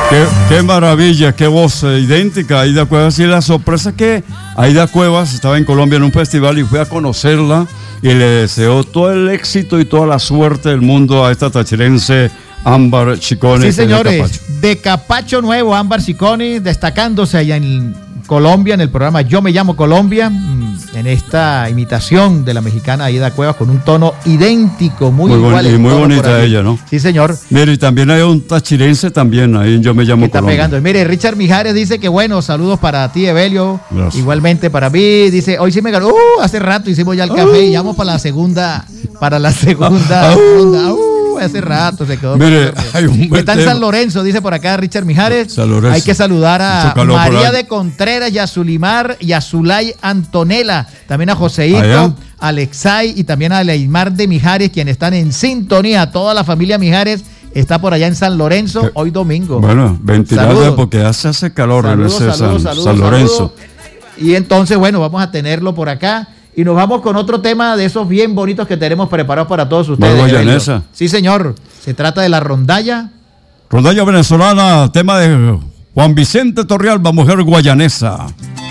Qué maravilla, qué voz idéntica. Aida Cuevas, y la sorpresa que Aida Cuevas estaba en Colombia en un festival y fui a conocerla y le deseo todo el éxito y toda la suerte del mundo a esta tachirense Ámbar Ciccone. Sí, señores, de Capacho Nuevo, Ámbar Ciccone, destacándose allá en Colombia, en el programa Yo Me Llamo Colombia, en esta imitación de la mexicana Aida Cuevas con un tono idéntico, muy igual. Y muy bonita ella, ¿no? Sí, señor. Mire, y también hay un tachirense también, ahí en Yo Me Llamo está Colombia. Pegando. Mire, Richard Mijares dice que bueno, saludos para ti, Evelio. Gracias. Igualmente para mí, dice, hoy sí me ganó, hace rato hicimos ya el café y vamos para la segunda ronda. Hace rato se quedó. Mire, hay un está en San Lorenzo, dice por acá Richard Mijares. San Lorenzo. Hay que saludar a Mucho María de Contreras, y a Zulimar y a Zulay Antonella, también a Joseito, Allá. a Alexay y también a Leymar de Mijares, quienes están en sintonía. Toda la familia Mijares está por allá en San Lorenzo, hoy domingo. Bueno, ventilada Saludos. porque hace calor Saludos, en ese saludos, San Lorenzo. Y entonces, bueno, vamos a tenerlo por acá. Y nos vamos con otro tema de esos bien bonitos que tenemos preparados para todos ustedes. Guayanesa. Sí, señor. Se trata de la rondalla. Rondalla venezolana, tema de Juan Vicente Torrealba, mujer guayanesa.